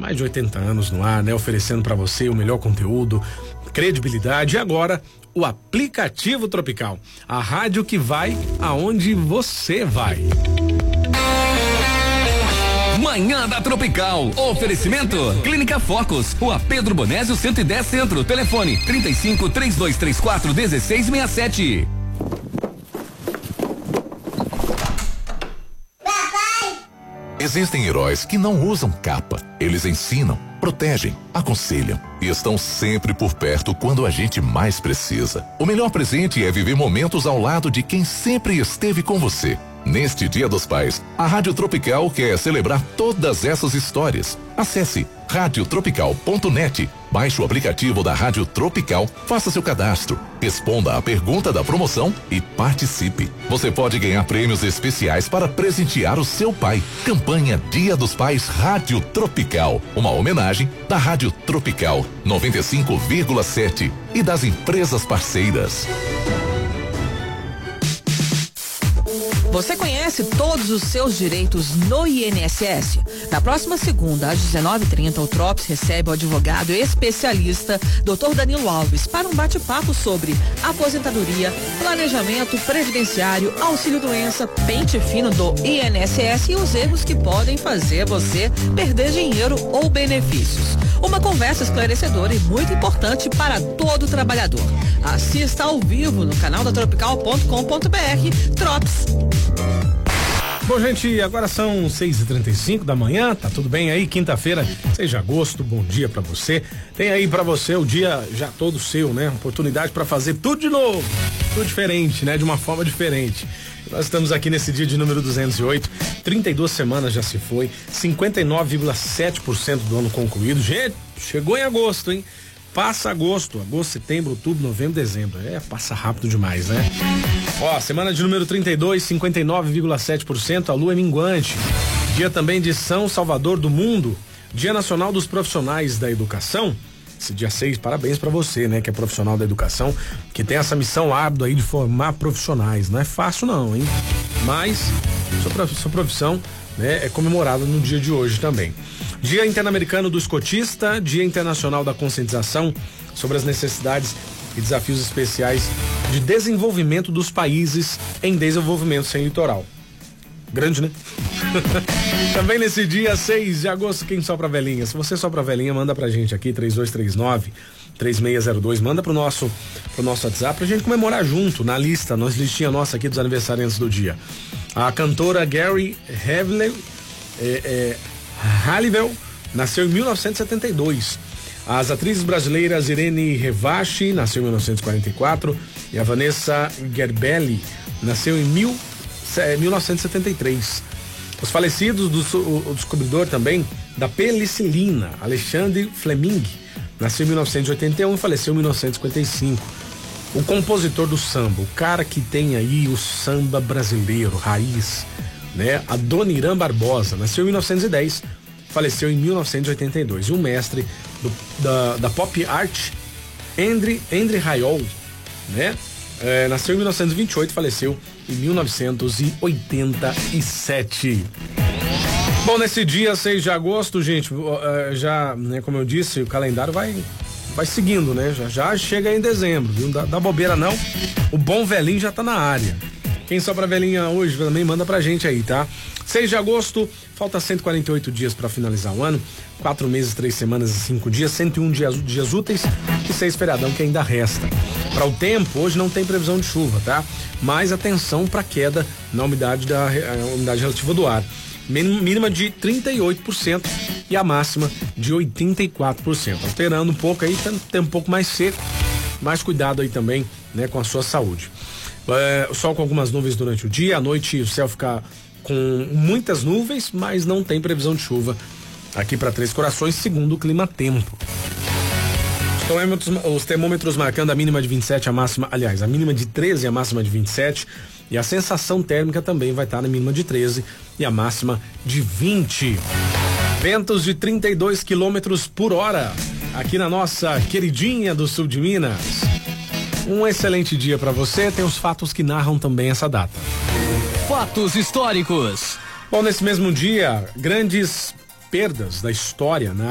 mais de 80 anos no ar, né? Oferecendo para você o melhor conteúdo, credibilidade. E agora, o aplicativo Tropical, a rádio que vai aonde você vai. Manhã da Tropical. Oferecimento Clínica Focus, Rua Pedro Bonésio 110 Centro. Telefone 35-3234-1667. Existem heróis que não usam capa. Eles ensinam, protegem, aconselham e estão sempre por perto quando a gente mais precisa. O melhor presente é viver momentos ao lado de quem sempre esteve com você. Neste Dia dos Pais, a Rádio Tropical quer celebrar todas essas histórias. Acesse radiotropical.net, baixe o aplicativo da Rádio Tropical, faça seu cadastro, responda a pergunta da promoção e participe. Você pode ganhar prêmios especiais para presentear o seu pai. Campanha Dia dos Pais Rádio Tropical, uma homenagem da Rádio Tropical 95,7 e das empresas parceiras. Você conhece todos os seus direitos no INSS? Na próxima segunda, às 19h30, o Trops recebe o advogado especialista Dr. Danilo Alves para um bate-papo sobre aposentadoria, planejamento previdenciário, auxílio-doença, pente fino do INSS e os erros que podem fazer você perder dinheiro ou benefícios. Uma conversa esclarecedora e muito importante para todo trabalhador. Assista ao vivo no canal da tropical.com.br. Trops. Bom, gente, agora são 6h35 da manhã, tá tudo bem aí? Quinta-feira, 6 de agosto, bom dia pra você. Tem aí pra você o dia já todo seu, né? Oportunidade pra fazer tudo de novo, tudo diferente, né? De uma forma diferente. Nós estamos aqui nesse dia de número 208, 32 semanas já se foi, 59,7% do ano concluído. Gente, chegou em agosto, hein? Passa agosto, setembro, outubro, novembro, dezembro. Passa rápido demais, né? Ó, semana de número 32, 59,7%, a lua é minguante. Dia também de São Salvador do Mundo, Dia Nacional dos Profissionais da Educação. Esse dia 6, parabéns pra você, né? Que é profissional da educação, que tem essa missão árdua aí de formar profissionais. Não é fácil não, hein? Mas sua profissão, né, é comemorada no dia de hoje também. Dia Interamericano do Escotista, Dia Internacional da Conscientização sobre as necessidades e desafios especiais de desenvolvimento dos países em desenvolvimento sem litoral. Grande, né? Também nesse dia 6 de agosto, quem sopra velhinha? Se você sopra velhinha, manda pra gente aqui, 3239-3602, manda pro nosso WhatsApp pra gente comemorar junto, na lista, listinha nossa aqui dos aniversariantes do dia. A cantora Gary Halliwell nasceu em 1972. As atrizes brasileiras Irene Revache nasceu em 1944 e a Vanessa Gerbelli nasceu em 1973. Os falecidos o descobridor também da penicilina, Alexandre Fleming, nasceu em 1981 e faleceu em 1955. O compositor do samba, o cara que tem aí o samba brasileiro, raiz, né? Adoniran Barbosa, nasceu em 1910, faleceu em 1982. E o mestre da pop art, André Rayol, né? Nasceu em 1928 e faleceu em 1987. Bom, nesse dia 6 de agosto, gente, já, né, como eu disse, o calendário vai seguindo, né? Já chega em dezembro, viu? Não dá bobeira não. O bom velhinho já tá na área. Quem sopra velhinha hoje também manda pra gente aí, tá? 6 de agosto, falta 148 dias pra finalizar o ano, 4 meses, 3 semanas e 5 dias, 101 dias úteis e 6 feriadão que ainda resta. Para o tempo, hoje não tem previsão de chuva, tá? Mas atenção pra queda na umidade relativa do ar. Mínima de 38% e a máxima de 84%. Alterando um pouco aí, tem um pouco mais seco, mais cuidado aí também, né, com a sua saúde. O sol com algumas nuvens durante o dia, à noite o céu fica com muitas nuvens, mas não tem previsão de chuva aqui para Três Corações, segundo o Clima Tempo. Os termômetros marcando a mínima de 27, a mínima de 13 e a máxima de 27. E a sensação térmica também vai estar na mínima de 13 e a máxima de 20. Ventos de 32 quilômetros por hora aqui na nossa queridinha do sul de Minas. Um excelente dia para você. Tem os fatos que narram também essa data. Fatos históricos. Bom, nesse mesmo dia, grandes perdas da história, né?